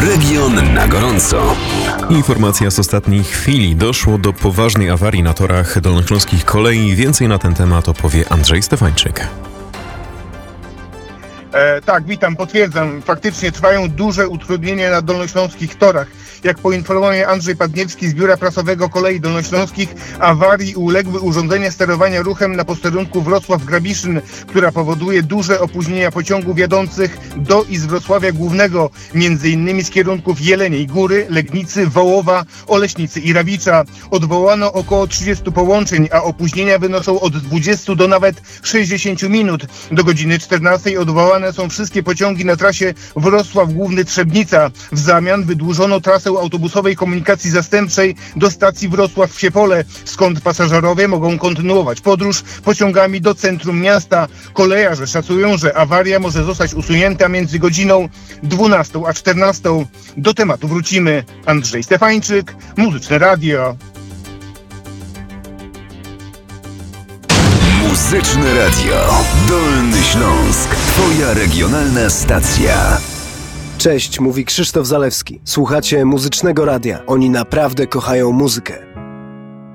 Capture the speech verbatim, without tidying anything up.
Region na gorąco. Informacja z ostatniej chwili. Doszło do poważnej awarii na torach dolnośląskich kolei. Więcej na ten temat opowie Andrzej Stefańczyk. E, tak, witam, potwierdzam. Faktycznie trwają duże utrudnienia na dolnośląskich torach. Jak poinformuje Andrzej Padniewski z Biura Prasowego Kolei Dolnośląskich, awarii uległy urządzenia sterowania ruchem na posterunku Wrocław-Grabiszyn, która powoduje duże opóźnienia pociągów jadących do i z Wrocławia Głównego, między innymi z kierunków Jeleniej Góry, Legnicy, Wołowa, Oleśnicy i Rawicza. Odwołano około trzydziestu połączeń, a opóźnienia wynoszą od dwudziestu do nawet sześćdziesięciu minut. Do godziny czternastej odwołane są wszystkie pociągi na trasie Wrocław Główny-Trzebnica. W zamian wydłużono trasę autobusowej komunikacji zastępczej do stacji Wrocław-Wsiepole, skąd pasażerowie mogą kontynuować podróż pociągami do centrum miasta. Kolejarze szacują, że awaria może zostać usunięta między godziną dwunastą a czternastą. Do tematu wrócimy. Andrzej Stefańczyk, Muzyczne Radio. Muzyczne Radio. Dolny Śląsk. Twoja regionalna stacja. Cześć, mówi Krzysztof Zalewski. Słuchacie Muzycznego Radia. Oni naprawdę kochają muzykę.